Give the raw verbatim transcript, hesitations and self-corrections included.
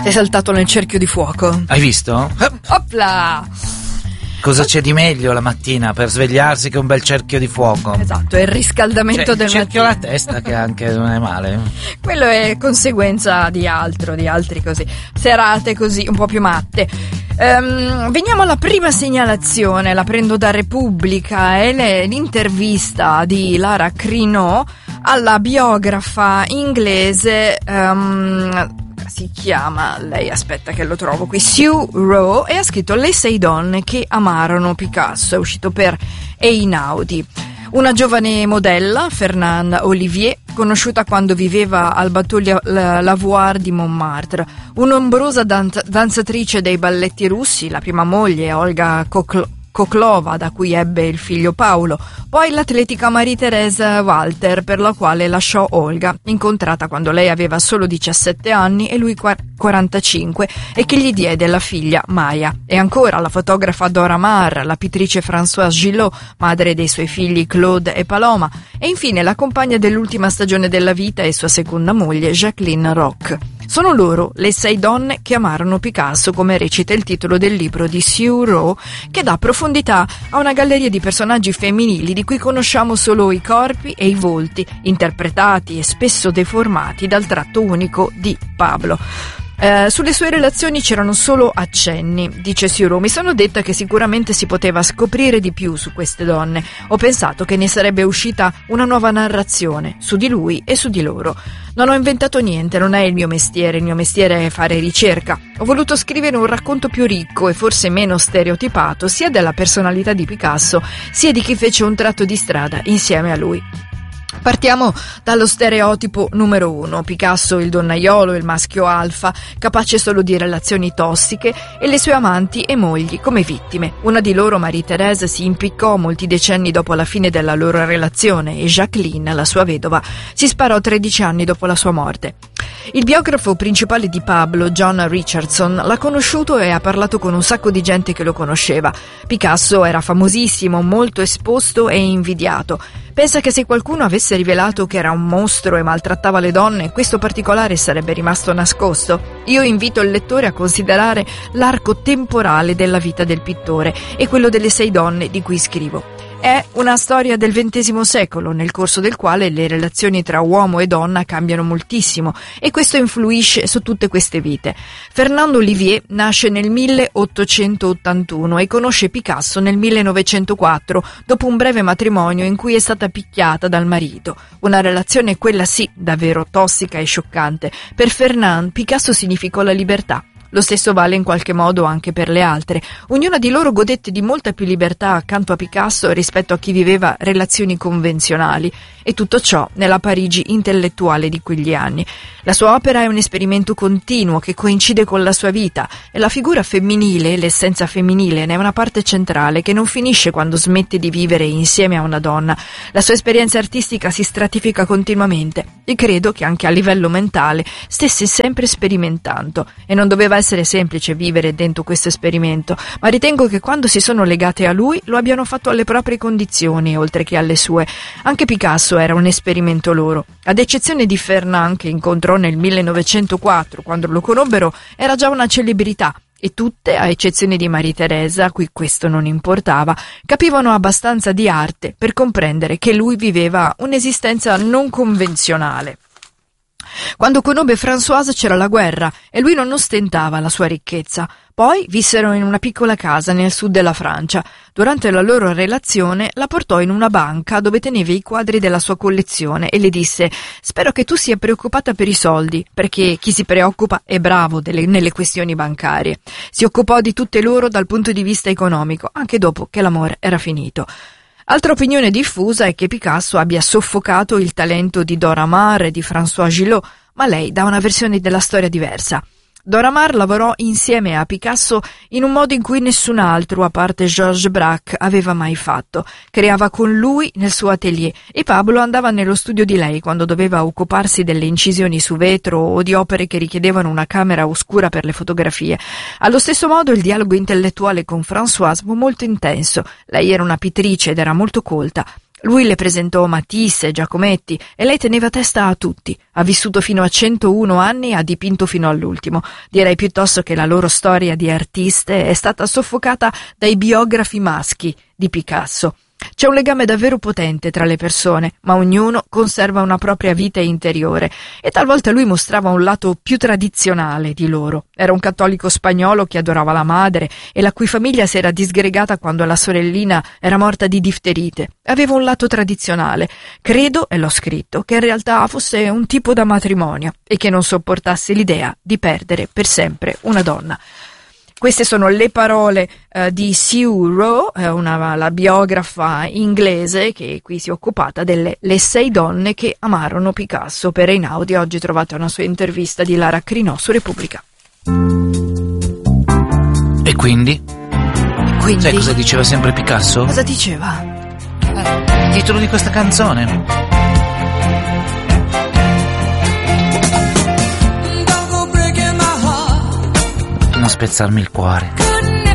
È saltato nel cerchio di fuoco. Hai visto? Opla! Cosa c'è di meglio la mattina per svegliarsi che un bel cerchio di fuoco? Esatto, è il riscaldamento Cioè, del cerchio mattino. alla testa che anche non è male. Quello è conseguenza di altro, di altri così. Serate così, un po' più matte. Um, veniamo alla prima segnalazione, la prendo da Repubblica, è l'intervista di Lara Crino alla biografa inglese, um, si chiama, lei aspetta che lo trovo qui, Sue Rowe, e ha scritto Le sei donne che amarono Picasso, è uscito per Einaudi. Una giovane modella, Fernande Olivier, conosciuta quando viveva al Bateau Lavoir di Montmartre, un'ombrosa danza- danzatrice dei balletti russi, la prima moglie Olga Kokl- Koklova, da cui ebbe il figlio Paolo, poi l'atletica Marie-Thérèse Walter, per la quale lasciò Olga, incontrata quando lei aveva solo diciassette anni e lui quarantacinque, e che gli diede la figlia Maya. E ancora la fotografa Dora Maar, la pittrice Françoise Gillot, madre dei suoi figli Claude e Paloma, e infine la compagna dell'ultima stagione della vita e sua seconda moglie Jacqueline Roch. Sono loro le sei donne che amarono Picasso, come recita il titolo del libro di Sue Rowe, che dà profondità a una galleria di personaggi femminili di cui conosciamo solo i corpi e i volti, interpretati e spesso deformati dal tratto unico di Pablo. Eh, sulle sue relazioni c'erano solo accenni, dice Sue Rowe. Mi sono detta che sicuramente si poteva scoprire di più su queste donne. Ho pensato che ne sarebbe uscita una nuova narrazione su di lui e su di loro. Non ho inventato niente, non è il mio mestiere, il mio mestiere è fare ricerca. Ho voluto scrivere un racconto più ricco e forse meno stereotipato, sia della personalità di Picasso, sia di chi fece un tratto di strada insieme a lui. Partiamo dallo stereotipo numero uno, Picasso il donnaiolo, il maschio alfa, capace solo di relazioni tossiche, e le sue amanti e mogli come vittime. Una di loro, Marie-Thérèse, si impiccò molti decenni dopo la fine della loro relazione e Jacqueline, la sua vedova, si sparò tredici anni dopo la sua morte. Il biografo principale di Pablo, John Richardson, l'ha conosciuto e ha parlato con un sacco di gente che lo conosceva. Picasso era famosissimo, molto esposto e invidiato. Pensa che se qualcuno avesse rivelato che era un mostro e maltrattava le donne, questo particolare sarebbe rimasto nascosto? Io invito il lettore a considerare l'arco temporale della vita del pittore e quello delle sei donne di cui scrivo. È una storia del ventesimo secolo, nel corso del quale le relazioni tra uomo e donna cambiano moltissimo, e questo influisce su tutte queste vite. Fernande Olivier nasce nel milleottocentottantuno e conosce Picasso nel millenovecentoquattro, dopo un breve matrimonio in cui è stata picchiata dal marito. Una relazione, quella sì, davvero tossica e scioccante. Per Fernande, Picasso significò la libertà. Lo stesso vale in qualche modo anche per le altre. Ognuna di loro godette di molta più libertà accanto a Picasso rispetto a chi viveva relazioni convenzionali, e tutto ciò nella Parigi intellettuale di quegli anni. La sua opera è un esperimento continuo che coincide con la sua vita, e la figura femminile, l'essenza femminile, ne è una parte centrale che non finisce quando smette di vivere insieme a una donna. La sua esperienza artistica si stratifica continuamente, e credo che anche a livello mentale stesse sempre sperimentando, e non doveva essere semplice vivere dentro questo esperimento, ma ritengo che quando si sono legate a lui lo abbiano fatto alle proprie condizioni, oltre che alle sue. Anche Picasso era un esperimento loro. Ad eccezione di Fernand, che incontrò nel millenovecentoquattro, quando lo conobbero era già una celebrità, e tutte, a eccezione di Marie-Thérèse, a cui questo non importava, capivano abbastanza di arte per comprendere che lui viveva un'esistenza non convenzionale. Quando conobbe Françoise c'era la guerra e lui non ostentava la sua ricchezza. Poi vissero in una piccola casa nel sud della Francia. Durante la loro relazione la portò in una banca dove teneva i quadri della sua collezione e le disse: «Spero che tu sia preoccupata per i soldi, perché chi si preoccupa è bravo delle, nelle questioni bancarie». Si occupò di tutte loro dal punto di vista economico, anche dopo che l'amore era finito. Altra opinione diffusa è che Picasso abbia soffocato il talento di Dora Maar e di Françoise Gillot, ma lei dà una versione della storia diversa. Dora Maar lavorò insieme a Picasso in un modo in cui nessun altro, a parte Georges Braque, aveva mai fatto. Creava con lui nel suo atelier e Pablo andava nello studio di lei quando doveva occuparsi delle incisioni su vetro o di opere che richiedevano una camera oscura per le fotografie. Allo stesso modo il dialogo intellettuale con Françoise fu molto intenso. Lei era una pittrice ed era molto colta. Lui le presentò Matisse e Giacometti e lei teneva testa a tutti. Ha vissuto fino a centouno anni e ha dipinto fino all'ultimo. Direi piuttosto che la loro storia di artiste è stata soffocata dai biografi maschi di Picasso. C'è un legame davvero potente tra le persone, ma ognuno conserva una propria vita interiore e talvolta lui mostrava un lato più tradizionale di loro. Era un cattolico spagnolo che adorava la madre e la cui famiglia si era disgregata quando la sorellina era morta di difterite. Aveva un lato tradizionale. Credo, e l'ho scritto, che in realtà fosse un tipo da matrimonio e che non sopportasse l'idea di perdere per sempre una donna. Queste sono le parole eh, di Sue Rowe, eh, una, la biografa inglese che qui si è occupata delle le sei donne che amarono Picasso. Per Einaudi oggi trovate una sua intervista di Lara Crinò su Repubblica. E quindi? E quindi? Sai cosa diceva sempre Picasso? Cosa diceva? Eh, il titolo di questa canzone. Non spezzarmi il cuore.